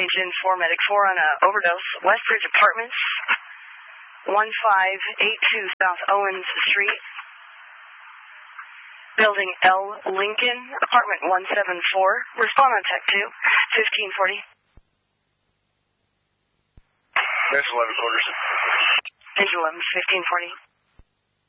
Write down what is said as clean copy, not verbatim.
Agent 4, Medic 4 on an overdose. Westridge Apartments, 1582 South Owens Street. Building L. Lincoln, apartment 174. Respond on Tech 2, 1540. That's 11 quarters. Engine 11, 1540.